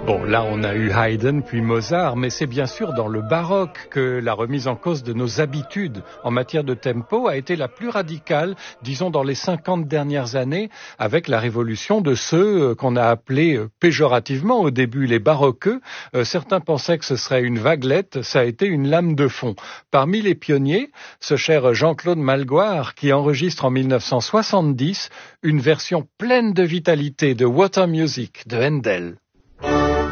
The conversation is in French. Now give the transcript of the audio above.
Bon, là on a eu Haydn puis Mozart, mais c'est bien sûr dans le baroque que la remise en cause de nos habitudes en matière de tempo a été la plus radicale, disons dans les 50 dernières années, avec la révolution de ceux qu'on a appelés péjorativement au début les baroqueux. Certains pensaient que ce serait une vaguelette, ça a été une lame de fond. Parmi les pionniers, ce cher Jean-Claude Malgoire qui enregistre en 1970 une version pleine de vitalité de Water Music de Handel.